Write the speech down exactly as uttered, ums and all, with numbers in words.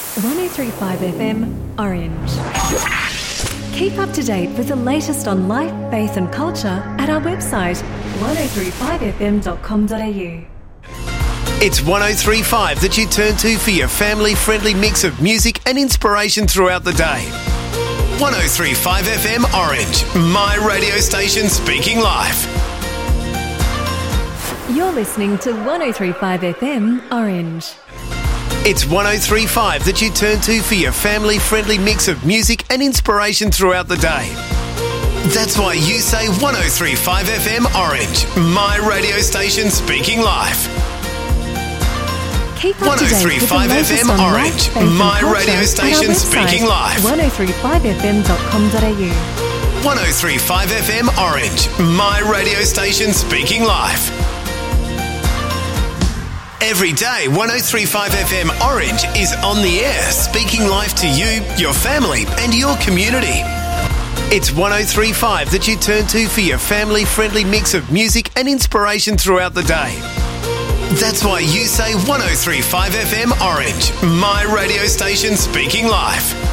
one oh three point five F M, Orange. Keep up to date with the latest on life, faith and culture at our website, one oh three five f m dot com dot a u. It's one oh three point five that you turn to for your family-friendly mix of music and inspiration throughout the day. one oh three point five F M Orange, my radio station speaking live. You're listening to one oh three point five F M Orange. It's one oh three point five that you turn to for your family-friendly mix of music and inspiration throughout the day. That's why you say one oh three point five F M Orange, my radio station speaking live. Keep up to date with the latest on life, faith and my culture radio station at our website, speaking live. one oh three point five f m dot com dot a u. one oh three point five F M Orange, my radio station speaking live. Every day, one oh three point five F M Orange is on the air, speaking live to you, your family and your community. It's one oh three point five that you turn to for your family-friendly mix of music and inspiration throughout the day. That's why you say one oh three point five F M Orange, my radio station speaking live.